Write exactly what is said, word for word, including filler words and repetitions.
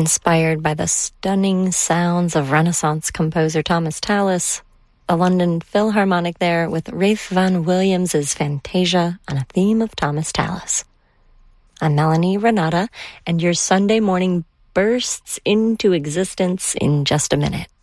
inspired by the stunning sounds of Renaissance composer Thomas Tallis, a London Philharmonic there with Ralph Vaughan Williams' Fantasia on a theme of Thomas Tallis. I'm Melanie Renata, and your Sunday morning bursts into existence in just a minute.